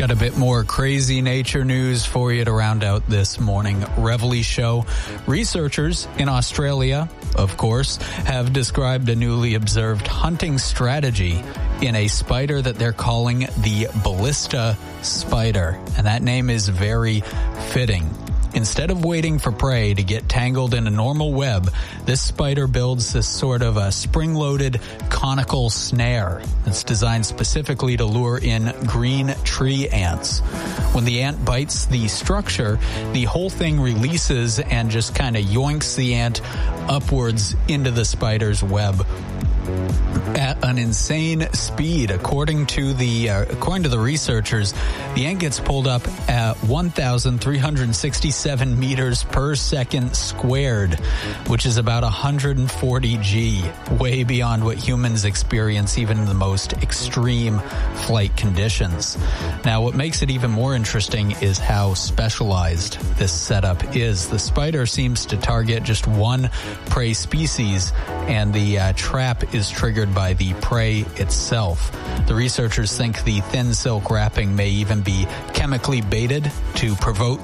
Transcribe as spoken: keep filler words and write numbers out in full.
Got a bit more crazy nature news for you to round out this morning Reveille show. Researchers in Australia, of course, have described a newly observed hunting strategy in a spider that they're calling the ballista spider. And that name is very fitting. Instead of waiting for prey to get tangled in a normal web, this spider builds this sort of a spring-loaded conical snare that's designed specifically to lure in green tree ants. When the ant bites the structure, the whole thing releases and just kind of yoinks the ant upwards into the spider's web at an insane speed. According to the uh, according to the researchers, the ant gets pulled up at one thousand three hundred sixty-seven meters per second squared, which is about one hundred forty G, way beyond what humans experience even in the most extreme flight conditions. Now, what makes it even more interesting is how specialized this setup is. The spider seems to target just one prey species, and the uh, trap is triggered by the prey itself. The researchers think the thin silk wrapping may even be chemically baited to provoke